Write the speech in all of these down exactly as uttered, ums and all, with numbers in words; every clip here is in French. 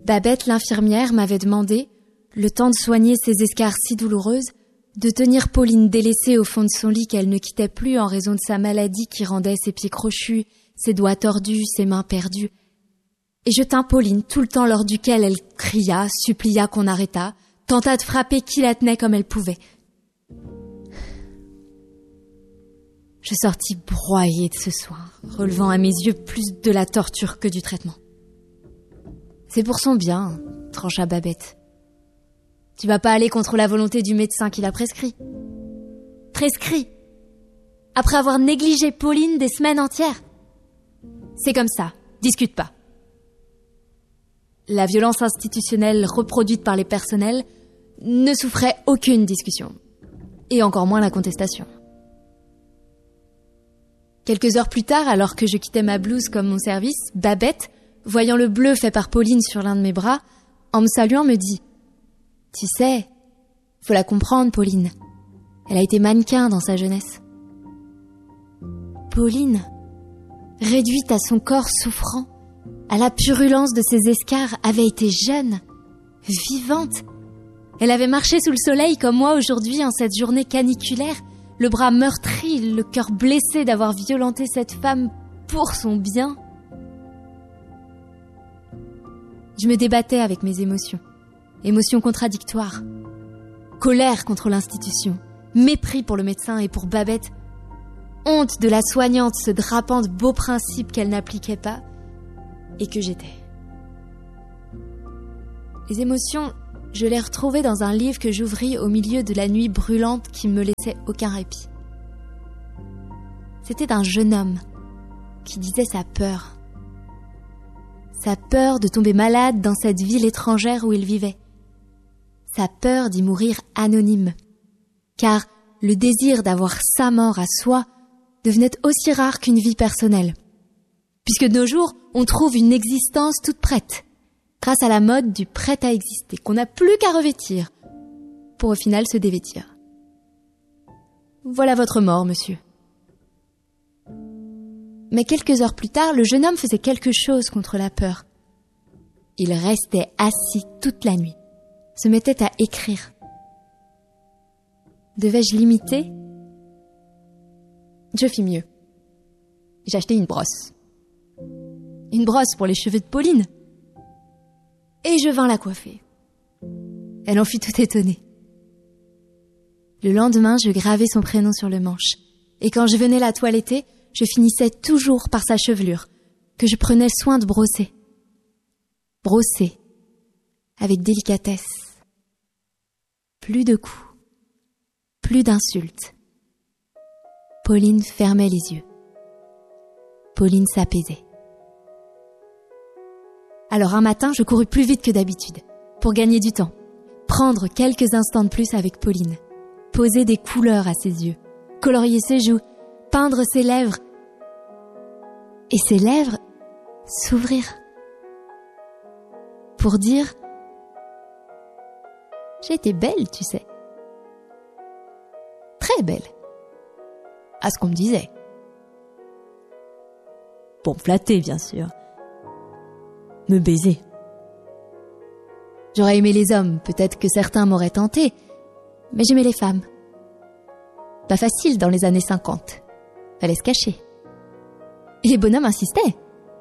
Babette, l'infirmière, m'avait demandé, le temps de soigner ses escarres si douloureuses, de tenir Pauline délaissée au fond de son lit qu'elle ne quittait plus en raison de sa maladie qui rendait ses pieds crochus, ses doigts tordus, ses mains perdues. Et je tins Pauline tout le temps lors duquel elle cria, supplia qu'on arrêtât, tenta de frapper qui la tenait comme elle pouvait. Je sortis broyée de ce soin, relevant à mes yeux plus de la torture que du traitement. C'est pour son bien, trancha Babette. Tu vas pas aller contre la volonté du médecin qui l'a prescrit. Prescrit. Après avoir négligé Pauline des semaines entières. C'est comme ça, discute pas. La violence institutionnelle reproduite par les personnels ne souffrait aucune discussion, et encore moins la contestation. Quelques heures plus tard, alors que je quittais ma blouse comme mon service, Babette, voyant le bleu fait par Pauline sur l'un de mes bras, en me saluant me dit « Tu sais, faut la comprendre, Pauline. Elle a été mannequin dans sa jeunesse. » Pauline, réduite à son corps souffrant, à la purulence de ses escarres, avait été jeune, vivante. Elle avait marché sous le soleil comme moi aujourd'hui en cette journée caniculaire, le bras meurtri, le cœur blessé d'avoir violenté cette femme pour son bien. Je me débattais avec mes émotions, émotions contradictoires. Colère contre l'institution, mépris pour le médecin et pour Babette, honte de la soignante se drapant de beaux principes qu'elle n'appliquait pas et que j'étais. Les émotions, je les retrouvais dans un livre que j'ouvris au milieu de la nuit brûlante qui me laissait aucun répit. C'était d'un jeune homme qui disait sa peur. Sa peur de tomber malade dans cette ville étrangère où il vivait. Sa peur d'y mourir anonyme. Car le désir d'avoir sa mort à soi devenait aussi rare qu'une vie personnelle. Puisque de nos jours, on trouve une existence toute prête, grâce à la mode du prêt à exister, qu'on n'a plus qu'à revêtir, pour au final se dévêtir. Voilà votre mort, monsieur. Mais quelques heures plus tard, le jeune homme faisait quelque chose contre la peur. Il restait assis toute la nuit, se mettait à écrire. Devais-je l'imiter ? Je fis mieux. J'ai acheté une brosse. Une brosse pour les cheveux de Pauline. Et je vins la coiffer. Elle en fut tout étonnée. Le lendemain, je gravai son prénom sur le manche. Et quand je venais la toiletter, je finissais toujours par sa chevelure, que je prenais soin de brosser. Brosser, avec délicatesse. Plus de coups, plus d'insultes. Pauline fermait les yeux. Pauline s'apaisait. Alors un matin, je courus plus vite que d'habitude, pour gagner du temps, prendre quelques instants de plus avec Pauline, poser des couleurs à ses yeux, colorier ses joues, peindre ses lèvres, et ses lèvres s'ouvrir, pour dire « J'étais belle, tu sais. Très belle. » À ce qu'on me disait. Pour me flatter, bien sûr. Me baiser. J'aurais aimé les hommes, peut-être que certains m'auraient tenté, mais j'aimais les femmes. Pas facile dans les années cinquante. Fallait se cacher. Et les bonhommes insistaient.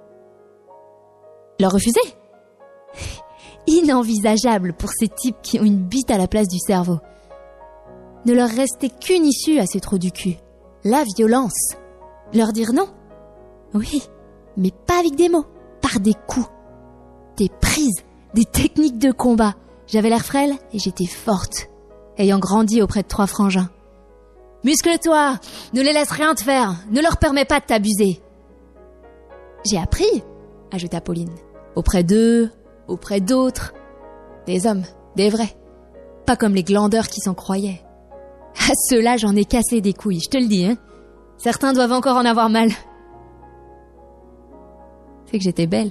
Leur refuser. Inenvisageable pour ces types qui ont une bite à la place du cerveau. Ne leur restait qu'une issue à ces trous du cul. La violence. Leur dire non. Oui, mais pas avec des mots, par des coups. Des prises, des techniques de combat. J'avais l'air frêle et j'étais forte, ayant grandi auprès de trois frangins. Muscle-toi, ne les laisse rien te faire, ne leur permets pas de t'abuser. J'ai appris, ajouta Pauline, auprès d'eux, auprès d'autres, des hommes, des vrais, pas comme les glandeurs qui s'en croyaient. À ceux-là, j'en ai cassé des couilles, je te le dis, hein. Certains doivent encore en avoir mal. C'est que j'étais belle.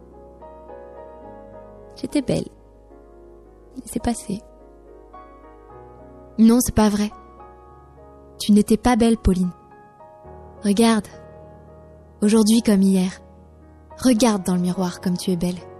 J'étais belle. C'est passé. Non, c'est pas vrai. Tu n'étais pas belle, Pauline. Regarde. Aujourd'hui comme hier. Regarde dans le miroir comme tu es belle.